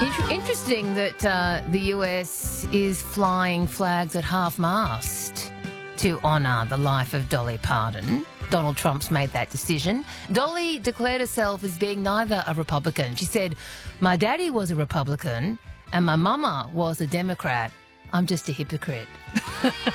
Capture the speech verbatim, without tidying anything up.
Inter- interesting that uh, the U S is flying flags at half-mast to honour the life of Dolly Parton. Donald Trump's made that decision. Dolly declared herself as being neither a Republican. She said, "My daddy was a Republican and my mama was a Democrat. I'm just a hypocrite."